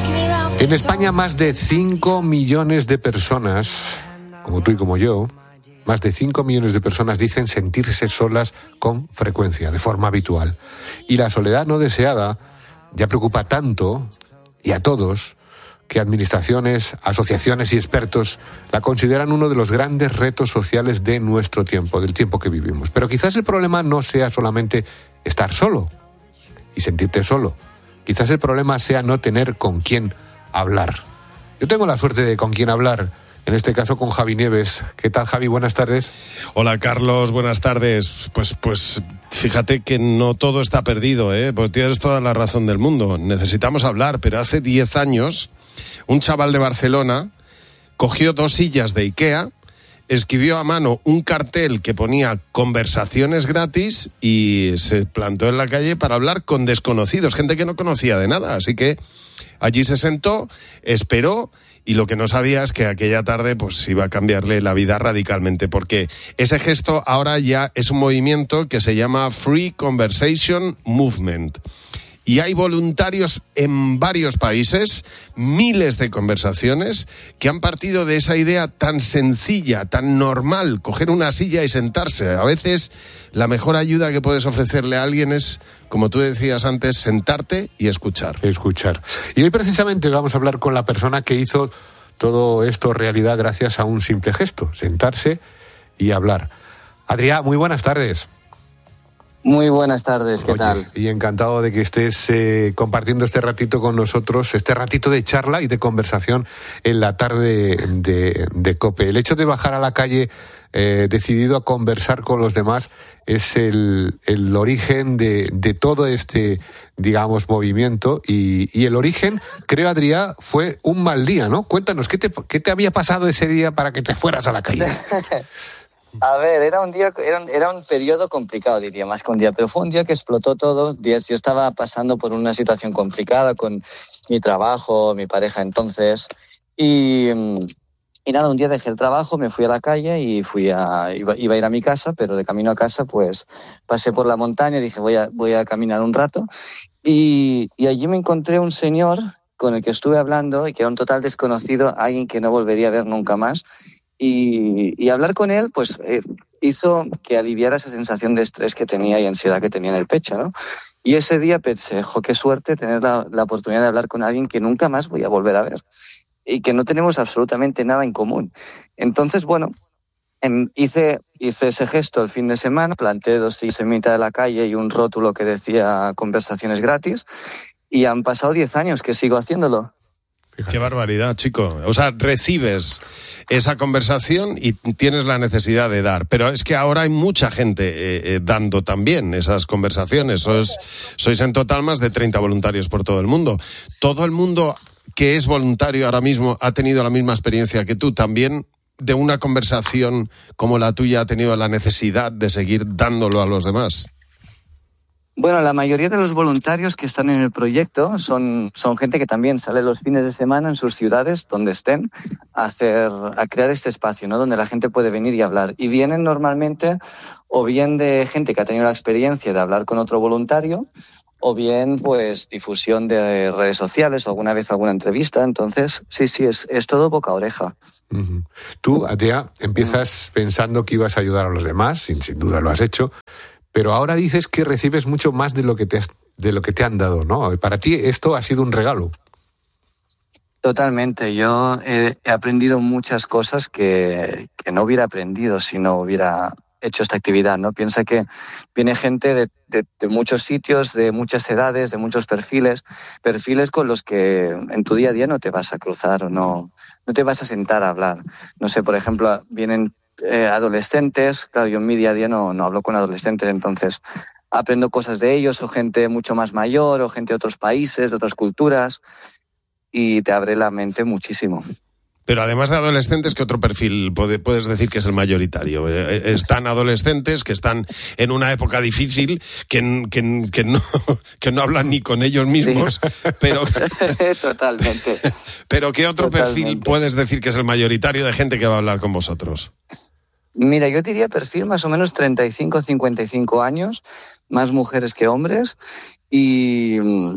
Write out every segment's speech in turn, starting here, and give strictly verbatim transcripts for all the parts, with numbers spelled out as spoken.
En España más de cinco millones de personas, como tú y como yo, más de cinco millones de personas dicen sentirse solas con frecuencia, de forma habitual. Y la soledad no deseada ya preocupa tanto, y a todos, que administraciones, asociaciones y expertos la consideran uno de los grandes retos sociales de nuestro tiempo, del tiempo que vivimos. Pero quizás el problema no sea solamente estar solo y sentirte solo. Quizás el problema sea no tener con quién hablar. Yo tengo la suerte de con quién hablar, en este caso con Javi Nieves. ¿Qué tal, Javi? Buenas tardes. Hola, Carlos, buenas tardes. Pues, pues fíjate que no todo está perdido, ¿eh? Pues tienes toda la razón del mundo. Necesitamos hablar, pero hace diez años un chaval de Barcelona cogió dos sillas de Ikea, escribió a mano un cartel que ponía conversaciones gratis y se plantó en la calle para hablar con desconocidos, gente que no conocía de nada. Así que allí se sentó, esperó, y lo que no sabía es que aquella tarde pues iba a cambiarle la vida radicalmente, porque ese gesto ahora ya es un movimiento que se llama Free Conversation Movement. Y hay voluntarios en varios países, miles de conversaciones, que han partido de esa idea tan sencilla, tan normal, coger una silla y sentarse. A veces la mejor ayuda que puedes ofrecerle a alguien es, como tú decías antes, sentarte y escuchar. Escuchar. Y hoy precisamente vamos a hablar con la persona que hizo todo esto realidad gracias a un simple gesto, sentarse y hablar. Adrià, muy buenas tardes. Muy buenas tardes, ¿qué Oye, tal? Y encantado de que estés eh, compartiendo este ratito con nosotros, este ratito de charla y de conversación en la tarde de, de COPE. El hecho de bajar a la calle eh, decidido a conversar con los demás es el, el origen de, de todo este, digamos, movimiento. Y, y el origen, creo, Adrià, fue un mal día, ¿no? Cuéntanos, ¿qué te, qué te había pasado ese día para que te fueras a la calle? A ver, era un día, era un, era un periodo complicado, diría, más que un día, pero fue un día que explotó todo. Días, yo estaba pasando por una situación complicada con mi trabajo, mi pareja entonces, y, y nada, un día dejé el trabajo, me fui a la calle y fui a, iba, iba a ir a mi casa, pero de camino a casa, pues, pasé por la montaña y dije, voy a, voy a caminar un rato, y, y allí me encontré un señor con el que estuve hablando y que era un total desconocido, alguien que no volvería a ver nunca más. Y, y hablar con él, pues, eh, hizo que aliviara esa sensación de estrés que tenía y ansiedad que tenía en el pecho, ¿no? Y ese día pensé, jo, qué suerte tener la, la oportunidad de hablar con alguien que nunca más voy a volver a ver y que no tenemos absolutamente nada en común. Entonces, bueno, em, hice, hice ese gesto el fin de semana, planté dos sillas en mitad de la calle y un rótulo que decía conversaciones gratis, y han pasado diez años que sigo haciéndolo. Fíjate. Qué barbaridad, chico. O sea, recibes esa conversación y tienes la necesidad de dar. Pero es que ahora hay mucha gente eh, eh, dando también esas conversaciones. Sois, sois en total más de treinta voluntarios por todo el mundo. Todo el mundo que es voluntario ahora mismo ha tenido la misma experiencia que tú. También de una conversación como la tuya ha tenido la necesidad de seguir dándolo a los demás. Bueno, la mayoría de los voluntarios que están en el proyecto son, son gente que también sale los fines de semana en sus ciudades, donde estén, a, hacer, a crear este espacio, ¿no? Donde la gente puede venir y hablar. Y vienen normalmente o bien de gente que ha tenido la experiencia de hablar con otro voluntario, o bien pues difusión de redes sociales o alguna vez alguna entrevista. Entonces, sí, sí, es, es todo boca a oreja. Uh-huh. Tú, Adrià, empiezas uh-huh. pensando que ibas a ayudar a los demás, sin, sin duda lo has hecho, pero ahora dices que recibes mucho más de lo que te has, de lo que te han dado, ¿no? Para ti esto ha sido un regalo. Totalmente. Yo he, he aprendido muchas cosas que, que no hubiera aprendido si no hubiera hecho esta actividad, ¿no? Piensa que viene gente de, de, de muchos sitios, de muchas edades, de muchos perfiles, perfiles con los que en tu día a día no te vas a cruzar o no, no te vas a sentar a hablar. No sé, por ejemplo, vienen eh, adolescentes, claro, yo en mi día a día no, no hablo con adolescentes, entonces aprendo cosas de ellos, o gente mucho más mayor, o gente de otros países, de otras culturas, y te abre la mente muchísimo. Pero además de adolescentes, ¿qué otro perfil puede, puedes decir que es el mayoritario? Están adolescentes que están en una época difícil, que, que, que, no, que no hablan ni con ellos mismos, sí. pero... Totalmente. Pero ¿qué otro Totalmente. perfil puedes decir que es el mayoritario de gente que va a hablar con vosotros? Mira, yo diría perfil más o menos treinta y cinco a cincuenta y cinco años, más mujeres que hombres, y...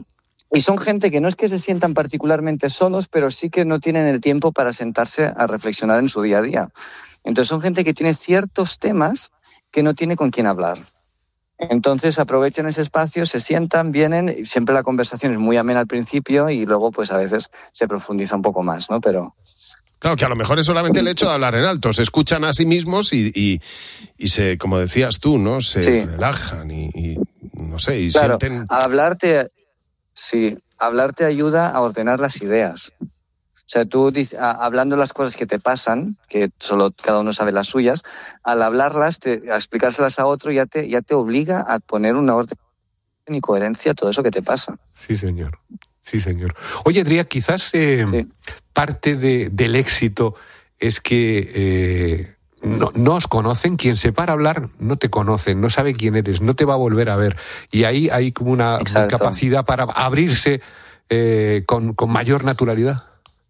Y son gente que no es que se sientan particularmente solos, pero sí que no tienen el tiempo para sentarse a reflexionar en su día a día. Entonces son gente que tiene ciertos temas que no tiene con quién hablar. Entonces aprovechan ese espacio, se sientan, vienen, y siempre la conversación es muy amena al principio y luego pues a veces se profundiza un poco más, ¿no? Pero... Claro, que a lo mejor es solamente el hecho de hablar en alto, se escuchan a sí mismos y, y, y se, como decías tú, ¿no? Se sí. relajan y, y no sé, y claro, sienten... hablarte, sí, hablar te ayuda a ordenar las ideas. O sea, tú hablando las cosas que te pasan, que solo cada uno sabe las suyas, al hablarlas, te, a explicárselas a otro, ya te, ya te obliga a poner una orden y coherencia a todo eso que te pasa. Sí, señor. Sí, señor. Oye, Adrià, quizás eh, sí. parte de, del éxito es que eh, no, no os conocen. Quien se para a hablar no te conoce, no sabe quién eres, no te va a volver a ver. Y ahí hay como una Exacto. capacidad para abrirse eh, con, con mayor naturalidad.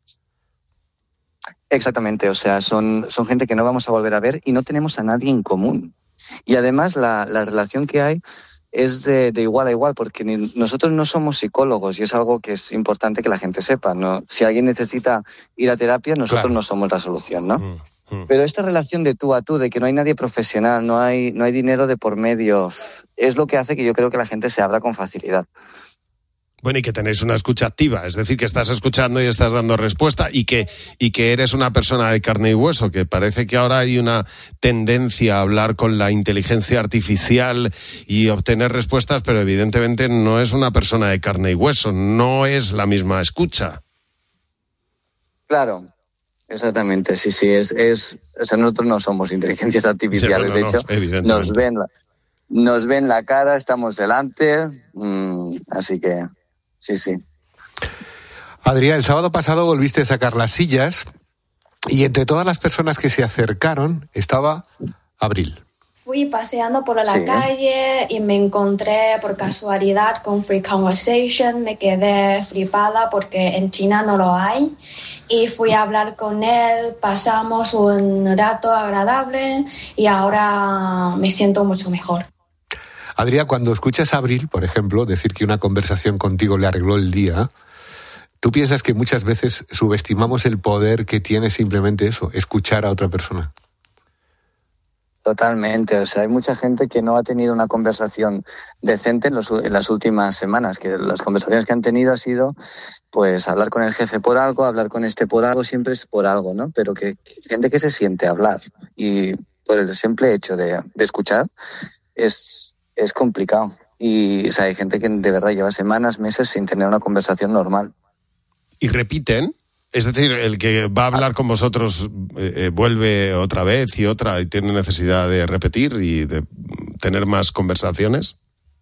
Exactamente, o sea, son, son gente que no vamos a volver a ver y no tenemos a nadie en común. Y además la, la relación que hay es de, de igual a igual, porque ni, nosotros no somos psicólogos y es algo que es importante que la gente sepa, ¿no? Si alguien necesita ir a terapia, nosotros claro. no somos la solución, ¿no? Mm, mm. Pero esta relación de tú a tú, de que no hay nadie profesional, no hay, no hay dinero de por medio, es lo que hace que yo creo que la gente se abra con facilidad. Bueno, y que tenéis una escucha activa, es decir, que estás escuchando y estás dando respuesta y que, y que eres una persona de carne y hueso, que parece que ahora hay una tendencia a hablar con la inteligencia artificial y obtener respuestas, pero evidentemente no es una persona de carne y hueso, no es la misma escucha. Claro, exactamente, sí, sí, es, es, o sea, nosotros no somos inteligencias artificiales, sí, bueno, de hecho, no, nos ven la, nos ven la cara, estamos delante, mmm, así que... Sí, sí. Adrià, el sábado pasado volviste a sacar las sillas y entre todas las personas que se acercaron estaba Abril. Fui paseando por la sí. calle y me encontré por casualidad con Free Conversation, me quedé flipada porque en China no lo hay y fui a hablar con él, pasamos un rato agradable y ahora me siento mucho mejor. Adrià, cuando escuchas a Abril, por ejemplo, decir que una conversación contigo le arregló el día, ¿tú piensas que muchas veces subestimamos el poder que tiene simplemente eso, escuchar a otra persona? Totalmente, o sea, hay mucha gente que no ha tenido una conversación decente en, los, en las últimas semanas, que las conversaciones que han tenido ha sido, pues, hablar con el jefe por algo, hablar con este por algo, siempre es por algo, ¿no? Pero que, que gente que se siente a hablar y por el simple hecho de, de escuchar es... Es complicado y o sea, hay gente que de verdad lleva semanas, meses sin tener una conversación normal. ¿Y repiten? Es decir, el que va a hablar con vosotros eh, eh, vuelve otra vez y otra y tiene necesidad de repetir y de tener más conversaciones.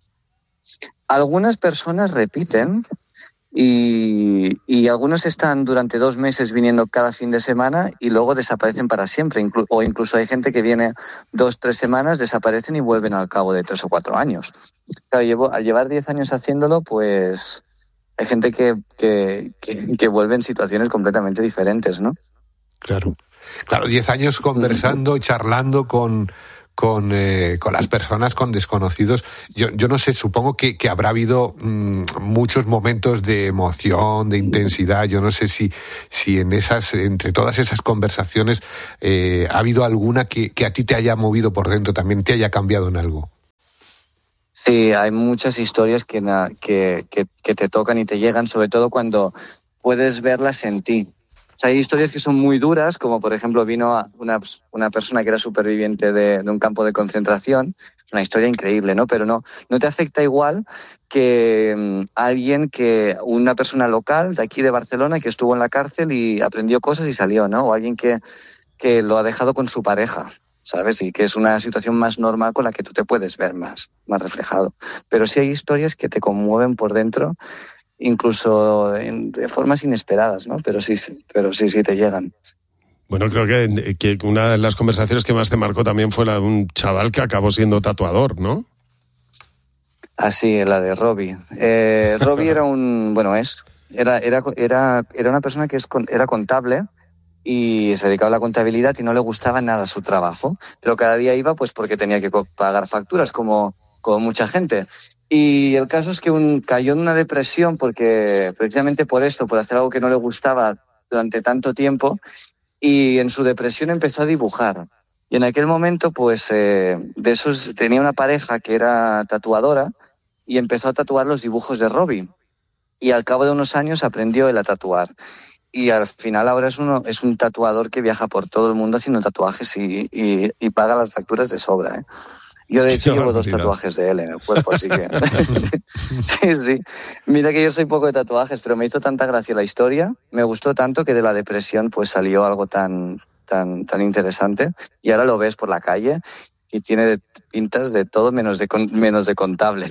Algunas personas repiten y, y algunos están durante dos meses viniendo cada fin de semana y luego desaparecen para siempre. Inclu- o incluso hay gente que viene dos, tres semanas, desaparecen y vuelven al cabo de tres o cuatro años. Claro, llevo, al llevar diez años haciéndolo, pues hay gente que, que, que, que vuelve en situaciones completamente diferentes, ¿no? Claro, claro, diez años conversando, charlando con... Con, eh, con las personas, con desconocidos. Yo, yo no sé, supongo que, que habrá habido mmm, muchos momentos de emoción, de intensidad. Yo no sé si, si en esas, entre todas esas conversaciones eh, ha habido alguna que, que a ti te haya movido por dentro, también te haya cambiado en algo. Sí, hay muchas historias que, que, que, que te tocan y te llegan, sobre todo cuando puedes verlas en ti. O sea, hay historias que son muy duras, como por ejemplo vino una, una persona que era superviviente de, de un campo de concentración. Es una historia increíble, ¿no? Pero no, no te afecta igual que um, alguien que, una persona local de aquí de Barcelona que estuvo en la cárcel y aprendió cosas y salió, ¿no? O alguien que, que lo ha dejado con su pareja, ¿sabes? Y que es una situación más normal con la que tú te puedes ver más, más reflejado. Pero sí hay historias que te conmueven por dentro, incluso en, de formas inesperadas, ¿no? Pero sí, pero sí, sí te llegan. Bueno, creo que, que una de las conversaciones que más te marcó también fue la de un chaval que acabó siendo tatuador, ¿no? Ah, sí, la de Robbie. Eh, Robbie era un, bueno, es, era, era, era, era una persona que es, era contable y se dedicaba a la contabilidad y no le gustaba nada su trabajo, pero cada día iba pues porque tenía que pagar facturas como, como mucha gente. Y el caso es que un, cayó en una depresión porque precisamente por esto, por hacer algo que no le gustaba durante tanto tiempo, y en su depresión empezó a dibujar. Y en aquel momento, pues, eh, de esos tenía una pareja que era tatuadora y empezó a tatuar los dibujos de Robbie. Y al cabo de unos años aprendió él a tatuar. Y al final ahora es, uno, es un tatuador que viaja por todo el mundo haciendo tatuajes y, y, y paga las facturas de sobra, ¿eh? Yo, de hecho, llevo dos tatuajes de él en el cuerpo, así que... sí, sí. Mira que yo soy poco de tatuajes, pero me hizo tanta gracia la historia, me gustó tanto que de la depresión pues salió algo tan, tan, tan interesante. Y ahora lo ves por la calle y tiene de, pintas de todo menos de, menos de contable.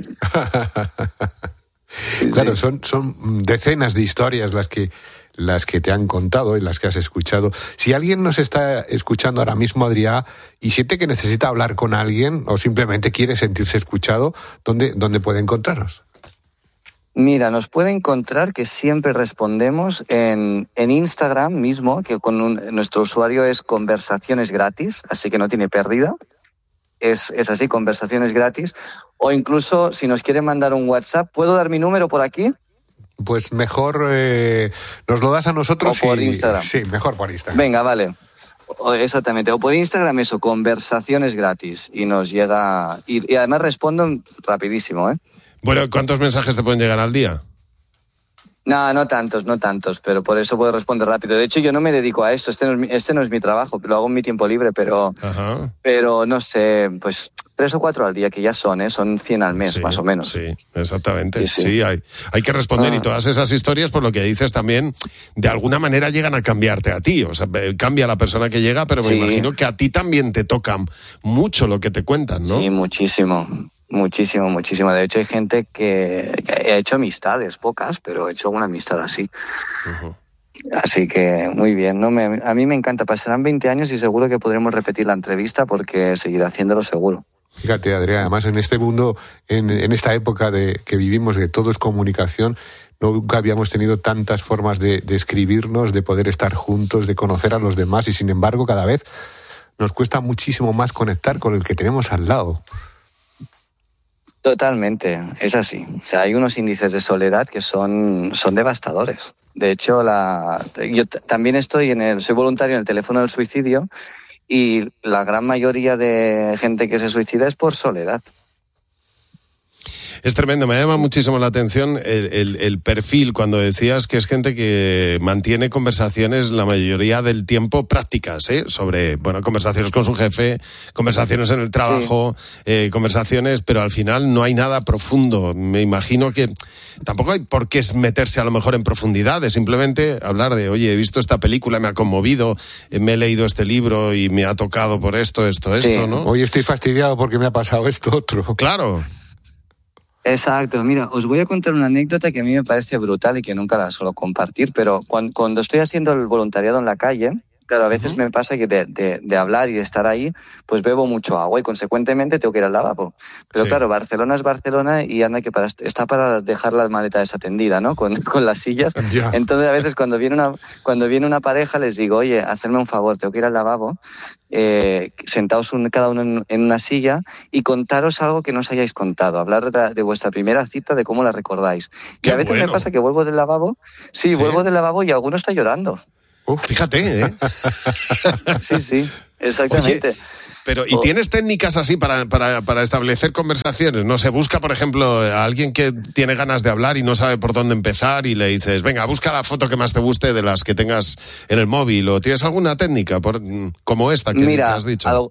Claro, son, son decenas de historias las que, las que te han contado y las que has escuchado. Si alguien nos está escuchando ahora mismo, Adrià, y siente que necesita hablar con alguien o simplemente quiere sentirse escuchado, ¿dónde, dónde puede encontrarnos? Mira, nos puede encontrar, que siempre respondemos en, en Instagram mismo, que con un, nuestro usuario es Conversaciones Gratis, así que no tiene pérdida. Es, es así, Conversaciones Gratis. O incluso, si nos quieren mandar un WhatsApp, ¿puedo dar mi número por aquí? Pues mejor eh, nos lo das a nosotros. O por y, Instagram. Sí, mejor por Instagram. Venga, vale. O, exactamente. O por Instagram eso, Conversaciones Gratis. Y nos llega... Y, y además respondo rapidísimo, ¿eh? Bueno, ¿cuántos mensajes te pueden llegar al día? No, no tantos, no tantos, pero por eso puedo responder rápido. De hecho, yo no me dedico a esto, este no es mi, este no es mi trabajo, lo hago en mi tiempo libre, pero, Ajá. pero no sé, pues tres o cuatro al día, que ya son, ¿eh? Son cien al mes, Sí, más o menos. Sí, exactamente. Sí, sí. sí hay, hay que responder, ah. Y todas esas historias, por lo que dices también, de alguna manera llegan a cambiarte a ti. O sea, cambia la persona que llega, pero me sí. imagino que a ti también te tocan mucho lo que te cuentan, ¿no? Sí, muchísimo. Muchísimo, muchísimo. De hecho, hay gente que, que ha hecho amistades, pocas, pero he hecho una amistad así. Uh-huh. Así que, muy bien. No me, a mí me encanta. Pasarán veinte años y seguro que podremos repetir la entrevista porque seguiré haciéndolo seguro. Fíjate, Adrià, además en este mundo, en, en esta época de que vivimos, de todo es comunicación, nunca habíamos tenido tantas formas de, de escribirnos, de poder estar juntos, de conocer a los demás, y sin embargo cada vez nos cuesta muchísimo más conectar con el que tenemos al lado. Totalmente, es así. O sea, hay unos índices de soledad que son, son devastadores. De hecho, la, yo t- también estoy en el, soy voluntario en el teléfono del suicidio, y la gran mayoría de gente que se suicida es por soledad. Es tremendo, me llama muchísimo la atención el, el, el perfil cuando decías que es gente que mantiene conversaciones la mayoría del tiempo prácticas, ¿eh? Sobre, bueno, conversaciones con su jefe, conversaciones en el trabajo, sí. eh, conversaciones, pero al final no hay nada profundo. Me imagino que tampoco hay por qué meterse a lo mejor en profundidades, simplemente hablar de, oye, he visto esta película, me ha conmovido, me he leído este libro y me ha tocado por esto, esto, sí. esto, ¿no? Hoy estoy fastidiado porque me ha pasado esto, otro. Claro. Exacto, mira, os voy a contar una anécdota que a mí me parece brutal y que nunca la suelo compartir, pero cuando, cuando estoy haciendo el voluntariado en la calle, claro, a veces uh-huh. me pasa que de, de, de hablar y de estar ahí, pues bebo mucho agua y consecuentemente tengo que ir al lavabo. Pero sí. claro, Barcelona es Barcelona y anda que para, está para dejar la maleta desatendida, ¿no? Con, con las sillas. Yeah. Entonces a veces cuando viene una cuando viene una pareja les digo, oye, hacedme un favor, tengo que ir al lavabo, eh, sentaos un, cada uno en, en una silla y contaros algo que no os hayáis contado, hablar de, de vuestra primera cita, de cómo la recordáis. Qué y a veces bueno. me pasa que vuelvo del lavabo, sí, sí, vuelvo del lavabo y alguno está llorando. Uf, fíjate, ¿eh? Sí, sí, exactamente. Oye, pero, ¿y tienes técnicas así para, para, para establecer conversaciones? No se busca, por ejemplo, a alguien que tiene ganas de hablar y no sabe por dónde empezar y le dices, venga, busca la foto que más te guste de las que tengas en el móvil, o tienes alguna técnica por, como esta que Mira, te has dicho. Al,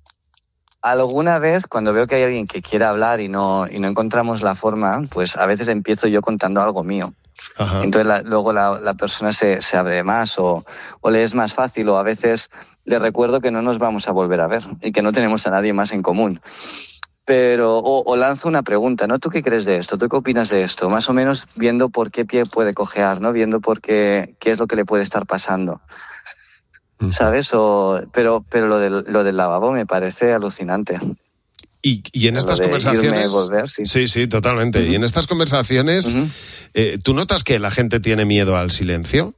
alguna vez, cuando veo que hay alguien que quiere hablar y no, y no encontramos la forma, pues a veces empiezo yo contando algo mío. Ajá. Entonces la, luego la, la persona se, se abre más o, o le es más fácil, o a veces le recuerdo que no nos vamos a volver a ver y que no tenemos a nadie más en común. Pero, o, o lanzo una pregunta, ¿no? ¿Tú qué crees de esto? ¿Tú qué opinas de esto? Más o menos viendo por qué pie puede cojear, ¿no? Viendo por qué, qué es lo que le puede estar pasando. ¿Sabes? O, pero, pero lo del, lo del lavabo me parece alucinante. Y, y en estas conversaciones... Volver, sí. sí, sí, totalmente. Uh-huh. Y en estas conversaciones, uh-huh. eh, ¿tú notas que la gente tiene miedo al silencio?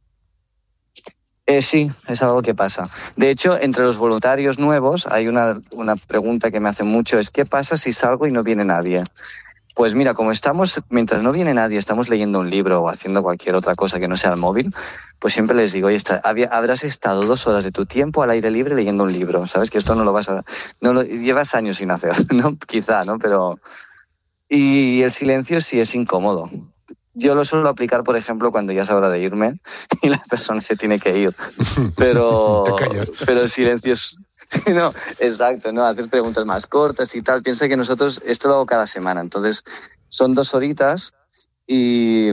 Eh, sí, es algo que pasa. De hecho, entre los voluntarios nuevos hay una, una pregunta que me hace mucho, es ¿qué pasa si salgo y no viene nadie? Pues mira, como estamos, mientras no viene nadie, estamos leyendo un libro o haciendo cualquier otra cosa que no sea el móvil, pues siempre les digo, oye, está, había, habrás estado dos horas de tu tiempo al aire libre leyendo un libro, ¿sabes? Que esto no lo vas a... no lo, llevas años sin hacer, ¿no? Quizá, ¿no? Pero... Y el silencio sí es incómodo. Yo lo suelo aplicar, por ejemplo, cuando ya es hora de irme y la persona se tiene que ir. Pero, pero el silencio es... No, exacto, ¿no? Hacer preguntas más cortas y tal. Piensa que nosotros esto lo hago cada semana. Entonces, son dos horitas y...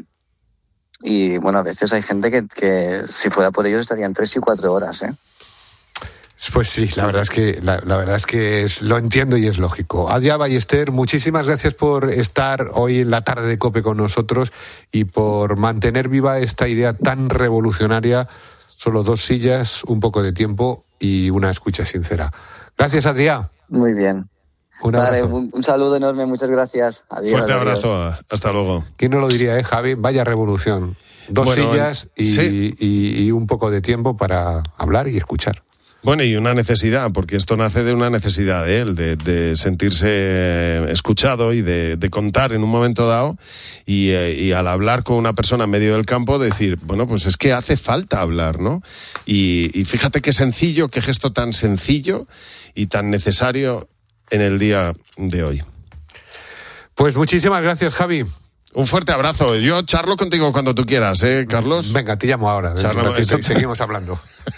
Y, bueno, a veces hay gente que, que si fuera por ellos estarían tres y cuatro horas, ¿eh? Pues sí, la verdad es que la, la verdad es que es, lo entiendo y es lógico. Adrià Ballester, muchísimas gracias por estar hoy en la tarde de COPE con nosotros y por mantener viva esta idea tan revolucionaria. Solo dos sillas, un poco de tiempo y una escucha sincera. Gracias, Adrià. Muy bien. Un vale, abrazo. Un, un saludo enorme, muchas gracias. Adiós. Fuerte adiós. abrazo, hasta luego. ¿Quién no lo diría, eh, Javi? Vaya revolución. Dos Bueno, sillas y, sí. y, y un poco de tiempo para hablar y escuchar. Bueno, y una necesidad, porque esto nace de una necesidad de él, de, de sentirse escuchado y de, de contar en un momento dado y, eh, y al hablar con una persona en medio del campo decir, bueno, pues es que hace falta hablar, ¿no? Y, y fíjate qué sencillo, qué gesto tan sencillo y tan necesario en el día de hoy. Pues muchísimas gracias, Javi. Un fuerte abrazo. Yo charlo contigo cuando tú quieras, ¿eh, Carlos? Venga, te llamo ahora. Dentro de un ratito y seguimos hablando.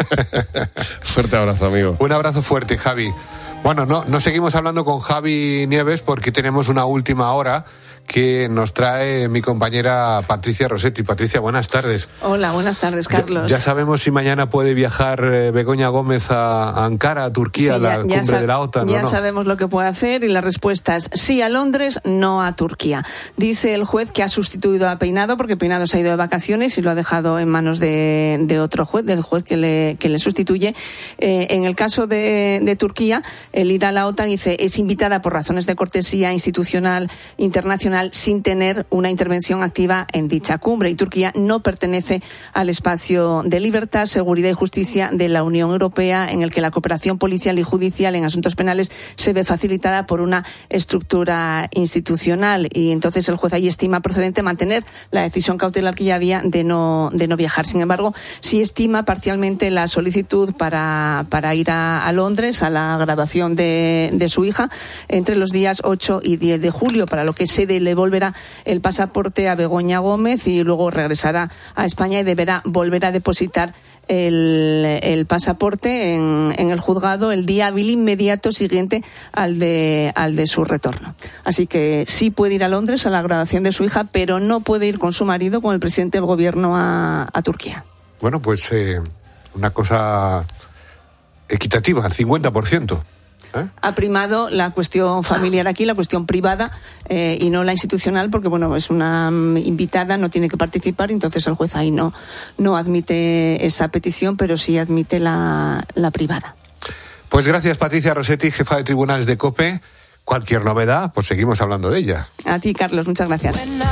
Fuerte abrazo, amigo. Un abrazo fuerte, Javi. Bueno, no, no seguimos hablando con Javi Nieves porque tenemos una última hora que nos trae mi compañera Patricia Rossetti. Patricia, buenas tardes. Hola, buenas tardes, Carlos. Ya, ya sabemos si mañana puede viajar eh, Begoña Gómez a, a Ankara, a Turquía, sí, a la ya, cumbre ya de la OTAN. Ya ¿o no? sabemos lo que puede hacer y la respuesta es sí a Londres, no a Turquía. Dice el juez que ha sustituido a Peinado porque Peinado se ha ido de vacaciones y lo ha dejado en manos de, de otro juez, del juez que le, que le sustituye. Eh, en el caso de, de Turquía, el ir a la OTAN, dice, es invitada por razones de cortesía institucional internacional sin tener una intervención activa en dicha cumbre, y Turquía no pertenece al espacio de libertad, seguridad y justicia de la Unión Europea, en el que la cooperación policial y judicial en asuntos penales se ve facilitada por una estructura institucional, y entonces el juez ahí estima procedente mantener la decisión cautelar que ya había de no, de no viajar. Sin embargo, sí estima parcialmente la solicitud para, para ir a, a Londres a la graduación de, de su hija entre los días ocho y diez de julio, para lo que se le devolverá el pasaporte a Begoña Gómez y luego regresará a España y deberá volver a depositar el, el pasaporte en, en el juzgado el día hábil inmediato siguiente al de, al de su retorno. Así que sí puede ir a Londres a la graduación de su hija, pero no puede ir con su marido, con el presidente del gobierno, a, a Turquía. Bueno, pues eh, una cosa equitativa, al cincuenta por ciento. ¿Eh? Ha primado la cuestión familiar aquí, la cuestión privada, eh, y no la institucional, porque bueno, es una invitada, no tiene que participar, entonces el juez ahí no, no admite esa petición, pero sí admite la, la privada. Pues gracias, Patricia Rossetti, jefa de tribunales de COPE. Cualquier novedad, pues seguimos hablando de ella. A ti, Carlos, muchas gracias.